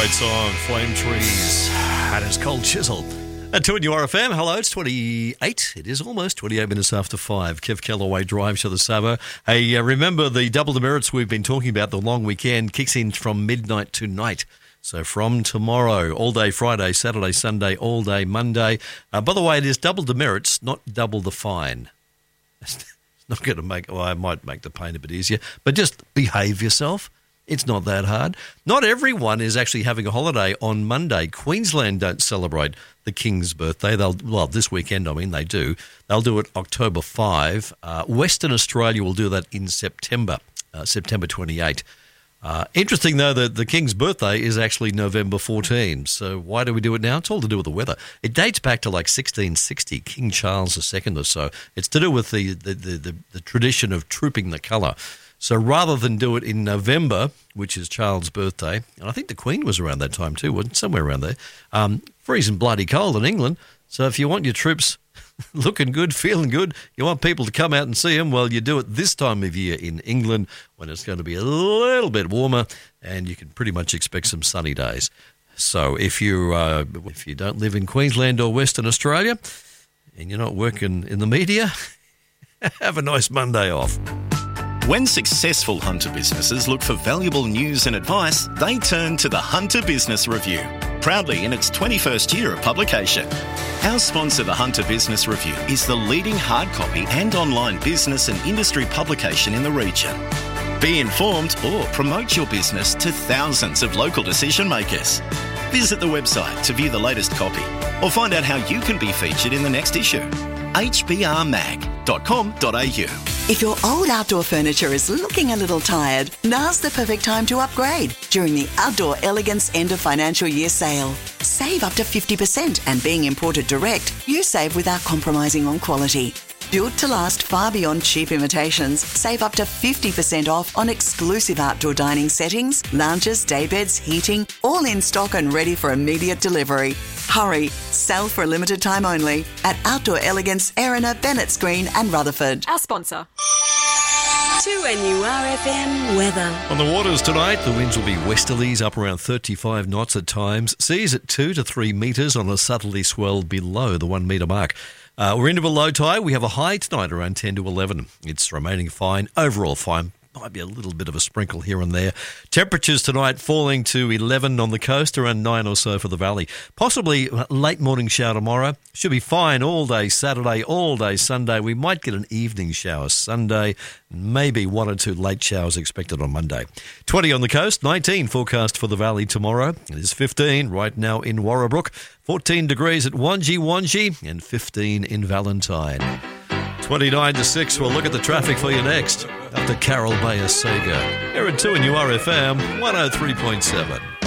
great song, Flame Trees. That is called Chisel. At 2 at URFM, hello, it's 28. It is almost 28 minutes after 5. Kev Callaway drives to the Sabo. Hey, remember the double demerits we've been talking about, the long weekend, kicks in from midnight to night. So from tomorrow, all day Friday, Saturday, Sunday, all day Monday. By the way, it is double demerits, not double the fine. It's not going to make, well, I might make the pain a bit easier, but just behave yourself. It's not that hard. Not everyone is actually having a holiday on Monday. Queensland don't celebrate the King's birthday. Well, this weekend, they do. They'll do it October 5. Western Australia will do that in September, September 28. Interesting, though, that the King's birthday is actually November 14. So why do we do it now? It's all to do with the weather. It dates back to like 1660, King Charles II or so. It's to do with the tradition of trooping the colour. So rather than do it in November, which is Charles' birthday, and I think the Queen was around that time too, wasn't somewhere around there, freezing bloody cold in England. So if you want your troops looking good, feeling good, you want people to come out and see them, well, you do it this time of year in England when it's going to be a little bit warmer and you can pretty much expect some sunny days. So if you don't live in Queensland or Western Australia and you're not working in the media, have a nice Monday off. When successful hunter businesses look for valuable news and advice, they turn to the Hunter Business Review, proudly in its 21st year of publication. Our sponsor, the Hunter Business Review, is the leading hard copy and online business and industry publication in the region. Be informed or promote your business to thousands of local decision makers. Visit the website to view the latest copy or find out how you can be featured in the next issue. hbrmag.com.au. If your old outdoor furniture is looking a little tired, now's the perfect time to upgrade during the Outdoor Elegance End of Financial Year sale. Save up to 50%, and being imported direct, you save without compromising on quality. Built to last far beyond cheap imitations, save up to 50% off on exclusive outdoor dining settings, lounges, daybeds, heating, all in stock and ready for immediate delivery. Hurry, sell for a limited time only at Outdoor Elegance, Erina, Bennetts Green and Rutherford. Our sponsor. 2NURFM weather. On the waters tonight, the winds will be westerlies up around 35 knots at times. Seas at 2 to 3 metres on a southerly swell below the 1 metre mark. We're into a low tide. We have a high tonight around 10 to 11. It's remaining fine, overall fine. Might be a little bit of a sprinkle here and there. Temperatures tonight falling to 11 on the coast, around 9 or so for the valley. Possibly late morning shower tomorrow. Should be fine all day Saturday, all day Sunday. We might get an evening shower Sunday. Maybe 1 or 2 late showers expected on Monday. 20 on the coast, 19 forecast for the valley tomorrow. It is 15 right now in Warrabrook, 14 degrees at Wangi, and 15 in Valentine. 29 to 6, we'll look at the traffic for you next. After Carol Bayer Sager. Here at 2 and URFM 103.7.